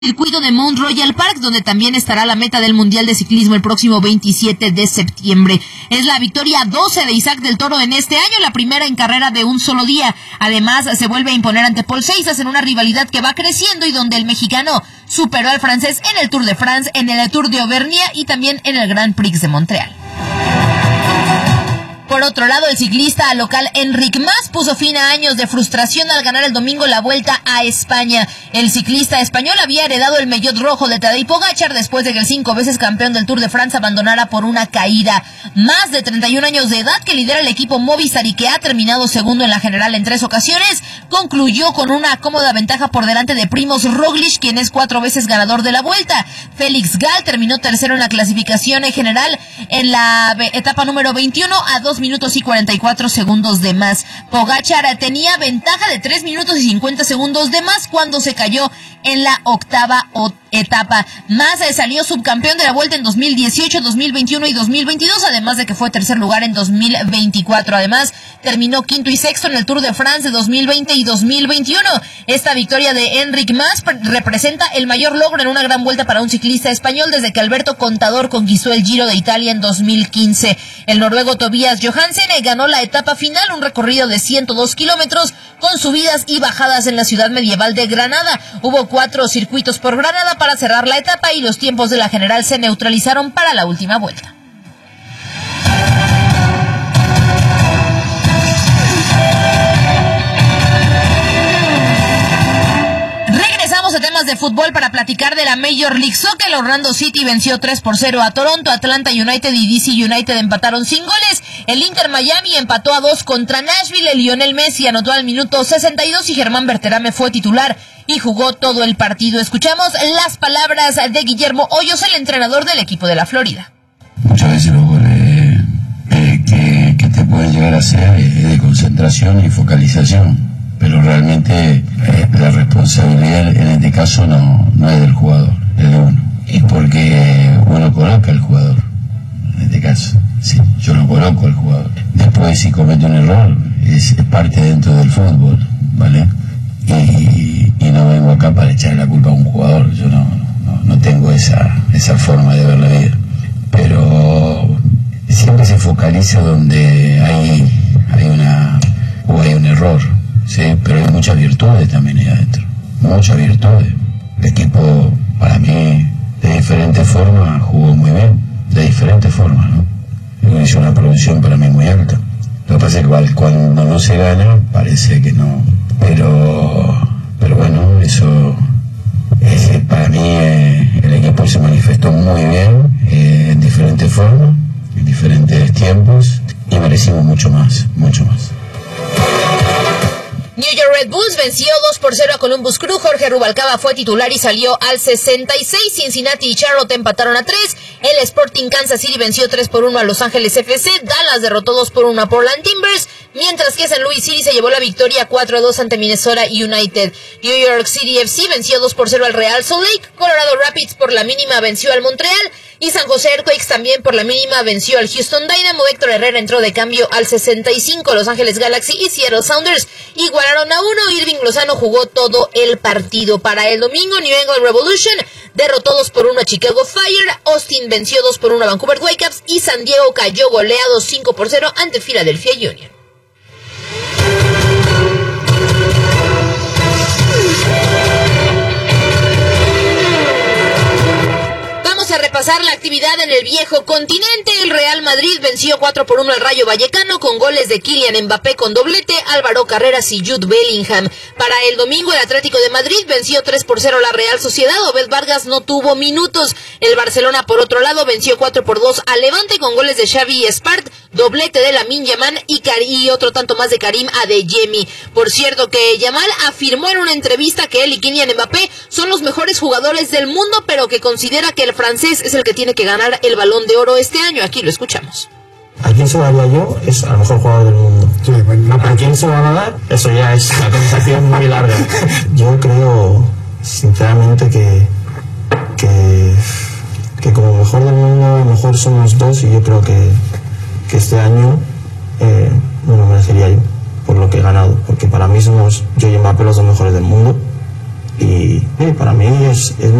circuito de Mount Royal Park, donde también estará la meta del Mundial de Ciclismo el próximo 27 de septiembre. Es la victoria 12 de Isaac del Toro en este año, la primera en carrera de un solo día. Además, se vuelve a imponer ante Paul Seixas en una rivalidad que va creciendo y donde el mexicano superó al francés en el Tour de France, en el Tour de Auvernia y también en el Grand Prix de Montreal. Por otro lado, el ciclista local Enric Mas puso fin a años de frustración al ganar el domingo la Vuelta a España. El ciclista español había heredado el maillot rojo de Tadej Pogačar después de que el 5 veces campeón del Tour de France abandonara por una caída. Mas, de 31 años de edad, que lidera el equipo Movistar y que ha terminado segundo en la general en 3 ocasiones, concluyó con una cómoda ventaja por delante de Primož Roglič, quien es 4 veces ganador de la Vuelta. Félix Gall terminó tercero en la clasificación en general en la etapa número 21 a 2 minutos y 44 segundos de más. Pogačar tenía ventaja de 3 minutos y 50 segundos de más cuando se cayó en la octava etapa. Mas salió subcampeón de la Vuelta en 2018, 2021 y 2022, además de que fue tercer lugar en 2024. Además, terminó quinto y sexto en el Tour de France de 2020 y 2021. Esta victoria de Enric Mas representa el mayor logro en una gran vuelta para un ciclista español desde que Alberto Contador conquistó el Giro de Italia en 2015. El noruego Tobias Johansen ganó la etapa final, un recorrido de 102 kilómetros con subidas y bajadas en la ciudad medieval de Granada. Hubo 4 circuitos por Granada para cerrar la etapa y los tiempos de la general se neutralizaron para la última vuelta. Regresamos a temas de fútbol para platicar de la Major League Soccer. El Orlando City venció 3-0 a Toronto. Atlanta United y DC United empataron sin goles. El Inter Miami empató a 2 contra Nashville. Lionel Messi anotó al minuto 62 y Germán Berterame fue titular y jugó todo el partido. Escuchamos las palabras de Guillermo Hoyos, el entrenador del equipo de la Florida. Muchas veces los goles que te pueden llegar a hacer es de concentración y focalización, pero realmente la responsabilidad en este caso no es del jugador, es de uno. Y porque uno conozca al jugador, en este caso. Sí, yo no conozco al jugador. Después, si comete un error, es parte dentro del fútbol, ¿vale? Y no vengo acá para echarle la culpa a un jugador. Yo no tengo esa forma de ver la vida. Pero siempre se focaliza donde hay un error, ¿sí? Pero hay muchas virtudes también ahí adentro. Muchas virtudes. El equipo, para mí, de diferentes formas, jugó muy bien. De diferentes formas, ¿no? Hizo una producción para mí muy alta. Lo que pasa es que cuando no se gana, parece que no. Pero bueno, eso para mí el equipo se manifestó muy bien en diferentes formas, en diferentes tiempos, y merecimos mucho más, mucho más. New York Red Bulls venció 2-0 a Columbus Crew. Jorge Rubalcaba fue titular y salió al 66. Cincinnati y Charlotte empataron a 3. El Sporting Kansas City venció 3-1 a Los Ángeles FC. Dallas derrotó 2-1 a Portland Timbers, mientras que San Luis City se llevó la victoria 4-2 ante Minnesota United. New York City FC venció 2-0 al Real Salt Lake. Colorado Rapids por la mínima venció al Montreal. Y San José Earthquakes también por la mínima venció al Houston Dynamo. Héctor Herrera entró de cambio al 65. Los Ángeles Galaxy y Seattle Sounders igualaron a 1. Irving Lozano jugó todo el partido. Para el domingo, New England Revolution derrotó 2-1 a Chicago Fire. Austin venció 2-1 a Vancouver Whitecaps. Y San Diego cayó goleado 5-0 ante Philadelphia Union. A repasar la actividad en el viejo continente. El Real Madrid venció 4-1 al Rayo Vallecano con goles de Kylian Mbappé con doblete, Álvaro Carreras y Jude Bellingham. Para el domingo, el Atlético de Madrid venció 3-0 a la Real Sociedad. Obed Vargas no tuvo minutos. El Barcelona, por otro lado, venció 4-2 al Levante con goles de Xavi Espart, doblete de Lamine Yamal y otro tanto más de Karim Adeyemi. Por cierto, que Yamal afirmó en una entrevista que él y Kylian Mbappé son los mejores jugadores del mundo, pero que considera que el francés es el que tiene que ganar el Balón de Oro este año. Aquí lo escuchamos. ¿A quién se lo daría yo? Es al mejor jugador del mundo. Sí, bueno, ¿a quién se lo van a dar? Eso ya es una conversación muy larga. Yo creo, sinceramente, que como mejor del mundo, mejor somos dos, y yo creo que este año me lo merecería yo por lo que he ganado, porque para mí somos yo y Mbappé los dos mejores del mundo, y para mí es